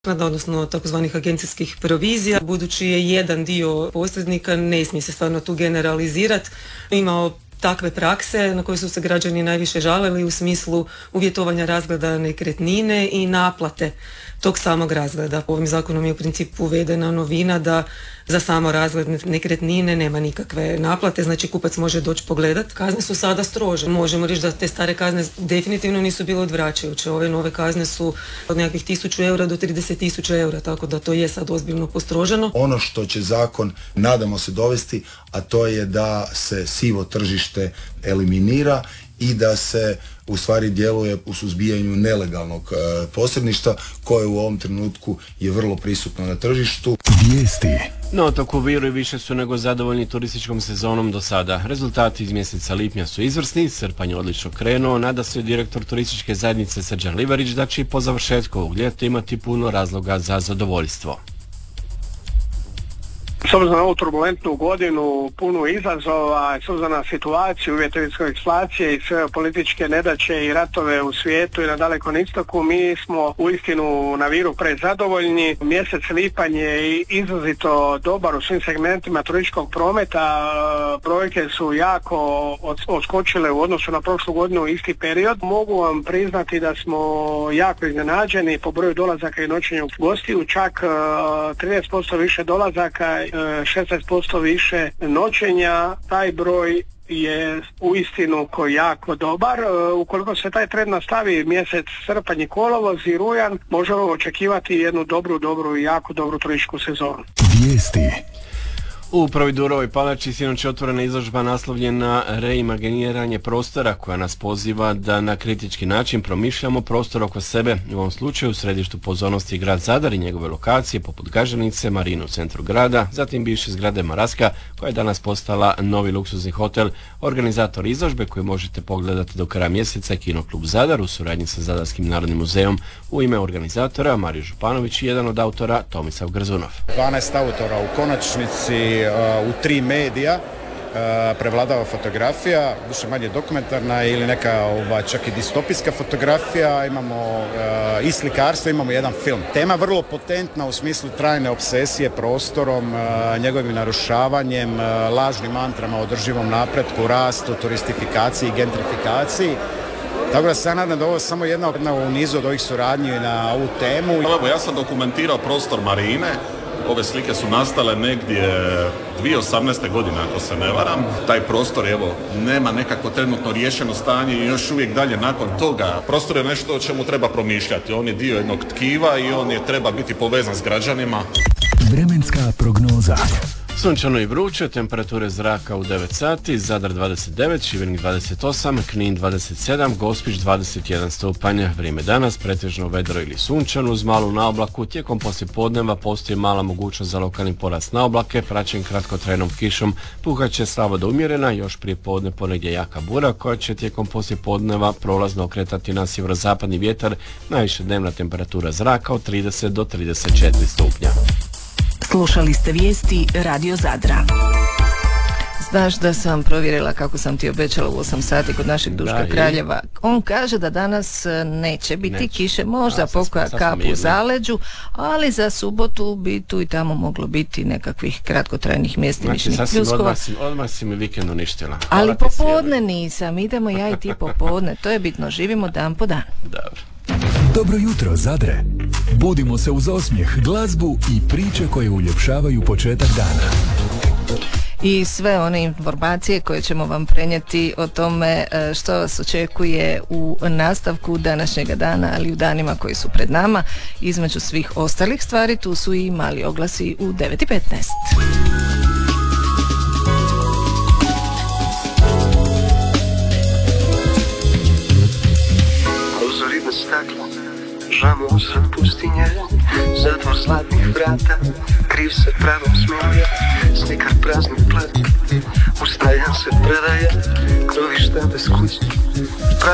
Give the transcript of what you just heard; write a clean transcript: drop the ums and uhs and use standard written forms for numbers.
odnosno takozvanih agencijskih provizija. Budući je jedan dio posrednika, ne smije se stvarno tu generalizirati, imao takve prakse na koje su se građani najviše žalili u smislu uvjetovanja razgleda nekretnine i naplate tog samog razgleda. Ovim zakonom je u principu uvedena novina da za samo razgled nekretnine nema nikakve naplate, znači kupac može doći pogledat. Kazne su sada strože. Možemo reći da te stare kazne definitivno nisu bile odvraćajuće. Ove nove kazne su od nekakvih 1000 eura do 30.000 eura, tako da to je sad ozbiljno postroženo. Ono što će zakon, nadamo se, dovesti, a to je da se sivo tržište eliminira i da se u stvari djeluje u suzbijanju nelegalnog posredništva koje u ovom trenutku je vrlo prisutno na tržištu. Vijesti. Na otoku Viru više su nego zadovoljni turističkom sezonom do sada. Rezultati iz mjeseca lipnja su izvrsni, srpanj je odlično krenuo, nada se direktor turističke zajednice Srđan Livarić da će i po završetku ovog ljeta imati puno razloga za zadovoljstvo. S obzirom na ovu turbulentnu godinu, punu izazova, s obzirom na situaciju, uvjete inflacije i sve političke nedaće i ratove u svijetu i na Dalekom istoku, mi smo uistinu na Viru prezadovoljni. Mjesec lipanj je izrazito dobar u svim segmentima turističkog prometa. Brojke su jako odskočile u odnosu na prošlu godinu isti period. Mogu vam priznati da smo jako iznenađeni po broju dolazaka i noćenja gostiju, čak 30% više dolazaka, 16% više noćenja. Taj broj je uistinu jako dobar. Ukoliko se taj trend nastavi mjesec srpanj i kolovoz i rujan, možemo očekivati jednu dobru i jako dobru turističku sezonu. Vijesti. U Upravi Durovoj palači sinoć je otvorena izložba naslovljena reimaginiranje prostora, koja nas poziva da na kritički način promišljamo prostor oko sebe. U ovom slučaju u središtu pozornosti grad Zadar i njegove lokacije poput Gaženice, Marinu u centru grada, zatim bivše zgrade Maraska koja je danas postala novi luksuzni hotel. Organizator izložbe koju možete pogledati do kraja mjeseca je Kinoklub Zadar u suradnji sa Zadarskim narodnim muzejom. U ime organizatora Mario Županović i jedan od autora Tomislav Grzunov. 12 autora u konačnici u 3 medija prevladava fotografija, više manje dokumentarna ili neka čak i distopijska fotografija, imamo i slikarstvo, imamo jedan film. Tema vrlo potentna u smislu trajne obsesije prostorom, njegovim narušavanjem, lažnim mantrama o održivom napretku, rastu, turistifikaciji i gentrifikaciji. Tako da se nadam da ovo je samo jedna u nizu od ovih suradnji na ovu temu. Evo, ja sam dokumentirao prostor Marine. Ove slike su nastale negdje 2018. godine, ako se ne varam. Taj prostor, evo, nema nekako trenutno riješeno stanje i još uvijek dalje nakon toga. Prostor je nešto o čemu treba promišljati. On je dio jednog tkiva i on je treba biti povezan s građanima. Vremenska prognoza. Sunčano i vruće, temperature zraka u 9 sati, Zadar 29, Šibenik 28, Knin 27, Gospić 21 stupanj. Vrijeme danas pretežno vedro ili sunčano uz malu naoblaku. Tijekom poslijepodneva postoji mala mogućnost za lokalni porast naoblake, praćen kratkotrajnom kišom. Puhat će slabo do umjerena, još prije podne ponegdje jaka bura koja će tijekom poslijepodneva prolazno okretati na sjeverozapadni vjetar. Najviša dnevna temperatura zraka od 30 do 34 stupnja. Slušali ste vijesti Radio Zadra. Znaš da sam provjerila kako sam ti obećala u 8 sati kod našeg Duška Kraljeva. On kaže da danas neće biti kiše, možda pokoja kap u zaleđu, ali za subotu bi tu i tamo moglo biti nekakvih kratkotrajnih mjestimičnih pljuskova. Odmah si mi vikend uništila. Ali popodne nisam, idemo ja i ti popodne, to je bitno, živimo dan po dan. Dobro. Dobro jutro, Zadre. Budimo se uz osmijeh, glazbu i priče koje uljepšavaju početak dana. I sve one informacije koje ćemo vam prenijeti o tome što vas očekuje u nastavku današnjega dana, ali u danima koji su pred nama. Između svih ostalih stvari tu su i mali oglasi u 9:15. Staklo, žamo usred pustinje, zatvor zlatnih vrata, kriv se pravom smije, slikar prazni plat, ustajan se predaje, krovišta bez kuće.